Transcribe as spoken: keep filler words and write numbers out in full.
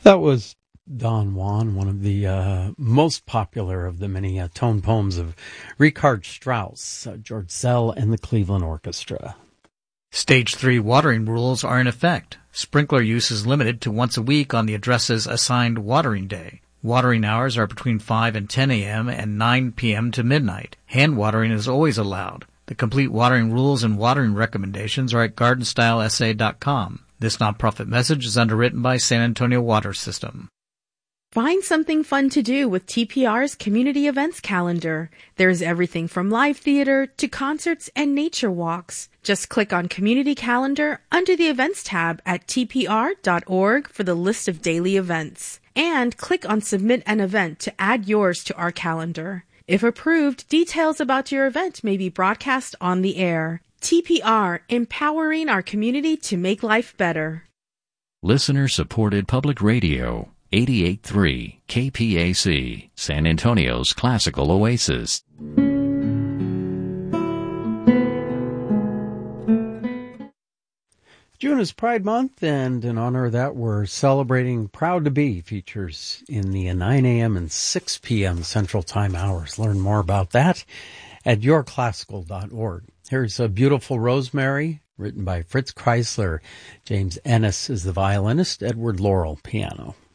That was Don Juan, one of the uh, most popular of the many uh, tone poems of Richard Strauss, uh, George Szell, and the Cleveland Orchestra. Stage three watering rules are in effect. Sprinkler use is limited to once a week on the address's assigned watering day. Watering hours are between five and ten a.m. and nine p.m. to midnight. Hand watering is always allowed. The complete watering rules and watering recommendations are at garden style s a dot com. This nonprofit message is underwritten by San Antonio Water System. Find something fun to do with T P R's community events calendar. There's everything from live theater to concerts and nature walks. Just click on Community Calendar under the Events tab at t p r dot org for the list of daily events. And click on Submit an Event to add yours to our calendar. If approved, details about your event may be broadcast on the air. T P R, empowering our community to make life better. Listener-supported public radio. eighty-eight point three K P A C, San Antonio's classical oasis. June is Pride Month, and in honor of that, we're celebrating Proud to Be features in the nine a.m. and six p.m. Central Time hours. Learn more about that at your classical dot org. Here's a Beautiful Rosemary, written by Fritz Kreisler. James Ennis is the violinist, Edward Laurel piano.